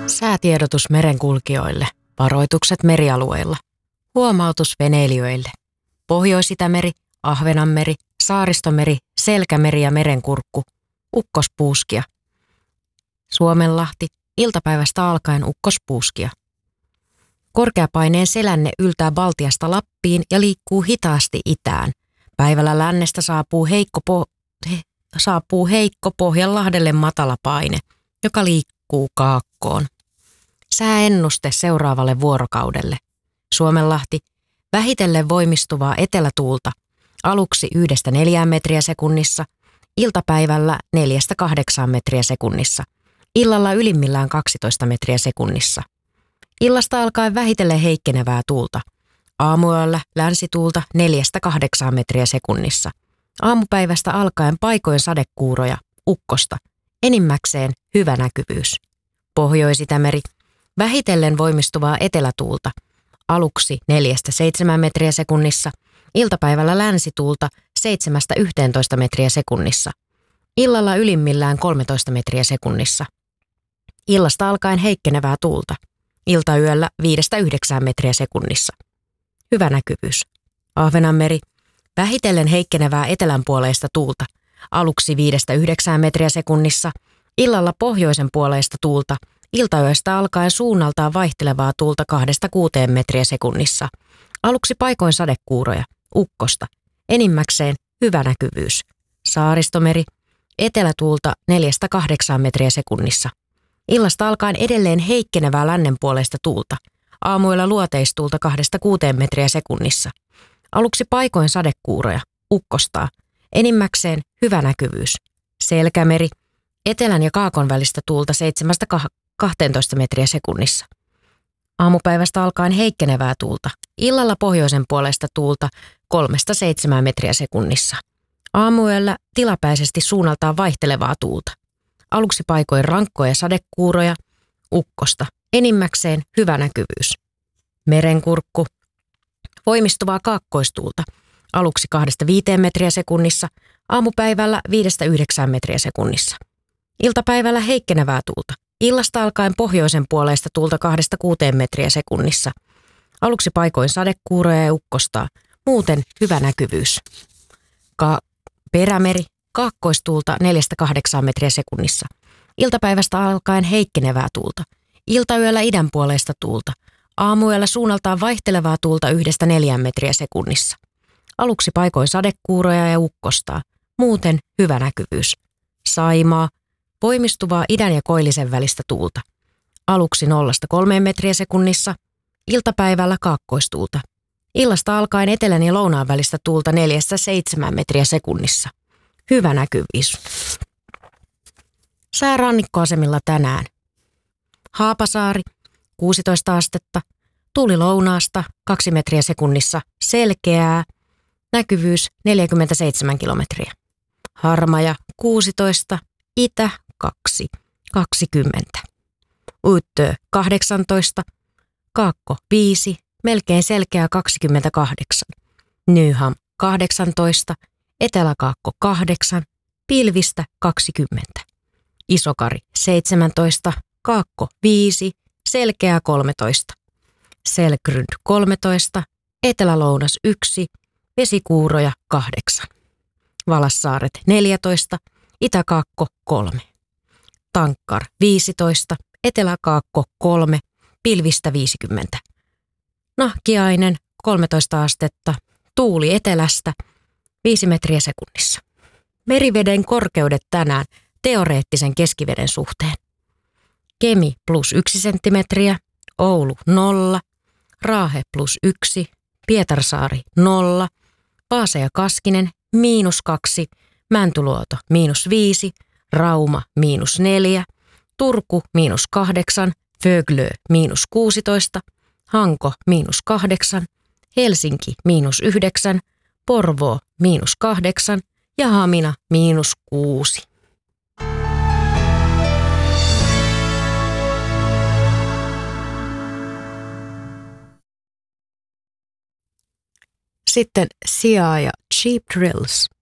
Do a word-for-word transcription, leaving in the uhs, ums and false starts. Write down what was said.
Säätiedotus merenkulkijoille, varoitukset merialueilla, huomautus veneilijöille, Pohjois-Itämeri, Ahvenanmeri, Saaristomeri, Selkämeri ja Merenkurkku, ukkospuuskia. Suomenlahti, iltapäivästä alkaen ukkospuuskia. Korkeapaineen selänne yltää Baltiasta Lappiin ja liikkuu hitaasti itään. Päivällä lännestä saapuu heikko, po- he- saapuu heikko Pohjanlahdelle matala paine, joka liikkuu kaakkoon. Sääennuste seuraavalle vuorokaudelle. Suomenlahti, vähitellen voimistuvaa etelätuulta, aluksi yhdestä neljään metriä sekunnissa, iltapäivällä neljästä kahdeksaan metriä sekunnissa, illalla ylimmillään kaksitoista metriä sekunnissa. Illasta alkaen vähitellen heikkenevää tuulta, aamuyöllä länsituulta neljästä kahdeksaan metriä sekunnissa, aamupäivästä alkaen paikoin sadekuuroja, ukkosta, enimmäkseen hyvä näkyvyys. Pohjois-Itämeri, vähitellen voimistuvaa etelätuulta, aluksi neljästä seitsemään metriä sekunnissa, iltapäivällä länsituulta seitsemästä yhteentoista metriä sekunnissa, illalla ylimmillään kolmetoista metriä sekunnissa. Illasta alkaen heikkenevää tuulta, iltayöllä viidestä yhdeksään metriä sekunnissa. Hyvä näkyvyys. Ahvenanmeri, vähitellen heikkenevää etelänpuoleista tuulta, aluksi viidestä yhdeksään metriä sekunnissa, illalla pohjoisen puoleista tuulta, iltayöstä alkaen suunnaltaan vaihtelevaa tuulta kahdesta kuuteen metriä sekunnissa, aluksi paikoin sadekuuroja, ukkosta, enimmäkseen hyvä näkyvyys. Saaristomeri, etelätuulta neljästä kahdeksaan metriä sekunnissa. Illasta alkaen edelleen heikkenevää lännenpuoleista tuulta, aamuilla luoteistuulta kahdesta kuuteen metriä sekunnissa. Aluksi paikoin sadekuuroja, ukkostaa, enimmäkseen hyvä näkyvyys. Selkämeri, etelän ja kaakon välistä tuulta seitsemästä kahteentoista metriä sekunnissa. Aamupäivästä alkaen heikkenevää tuulta, illalla pohjoisen puolesta tuulta kolmesta seitsemään metriä sekunnissa. Aamuyöllä tilapäisesti suunnaltaan vaihtelevaa tuulta. Aluksi paikoin rankkoja sadekuuroja, ukkosta, enimmäkseen hyvä näkyvyys. Merenkurkku, voimistuvaa kaakkoistuulta, aluksi kahdesta viiteen metriä sekunnissa, aamupäivällä viidestä yhdeksään metriä sekunnissa. Iltapäivällä heikkenevää tuulta, illasta alkaen pohjoisen puoleista tuulta kahdesta kuuteen metriä sekunnissa. Aluksi paikoin sadekuuroja ja ukkostaa, muuten hyvä näkyvyys. Ka- perämeri, kaakkoistuulta neljästä kahdeksaan metriä sekunnissa. Iltapäivästä alkaen heikkenevää tuulta, iltayöllä idän puoleista tuulta, aamuyöllä suunnaltaan vaihtelevaa tuulta yhdestä neljään metriä sekunnissa. Aluksi paikoin sadekuuroja ja ukkostaa, muuten hyvä näkyvyys. Saimaa, voimistuvaa idän ja koillisen välistä tuulta. Aluksi nollasta kolmeen metriä sekunnissa, iltapäivällä kaakkoistuulta. Illasta alkaen etelän ja lounaan välistä tuulta neljästä seitsemään metriä sekunnissa. Hyvä näkyvyys. Sää rannikkoasemilla tänään. Haapasaari, kuusitoista astetta, tuuli lounaasta, kaksi metriä sekunnissa, selkeää, näkyvyys neljäkymmentäseitsemän kilometriä. Harmaja, kuusitoista, itä, kaksi, kaksikymmentä. Uttö, kahdeksantoista, kaakko, viisi, melkein selkeää kaksikymmentäkahdeksan. Nyham, kahdeksantoista, eteläkaakko, kahdeksan, pilvistä, kaksikymmentä. Isokari, seitsemäntoista, kaakko, viisi, selkeää kolmetoista. Selkrund, kolmetoista, etelälounas, yksi, vesikuuroja, kahdeksan. Valassaaret, neljätoista, itäkaakko, kolme. Tankkar, viisitoista, eteläkaakko, kolme, pilvistä, viisikymmentä. Nahkiainen, kolmetoista astetta, tuuli etelästä, viisi metriä sekunnissa. Meriveden korkeudet tänään teoreettisen keskiveden suhteen. Kemi plus yksi senttimetriä, Oulu nolla, Raahe plus yksi, Pietarsaari nolla, Vaasa ja Kaskinen miinus kaksi, Mäntyluoto miinus viisi, Rauma miinus neljä, Turku miinus kahdeksan, Föglö miinus kuusitoista, Hanko miinus kahdeksan, Helsinki miinus yhdeksän, Porvoo miinus kahdeksan ja Hamina miinus kuusi. Sitten Sia ja Cheap Drills.